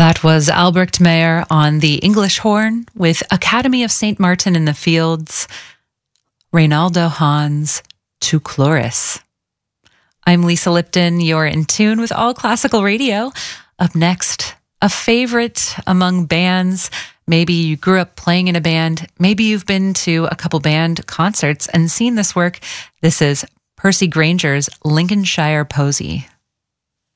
That was Albrecht Meyer on the English horn with Academy of St. Martin in the Fields, Reynaldo Hans, Tu Chloris. I'm Lisa Lipton. You're in tune with All Classical Radio. Up next, a favorite among bands. Maybe you grew up playing in a band. Maybe you've been to a couple band concerts and seen this work. This is Percy Granger's Lincolnshire Posy.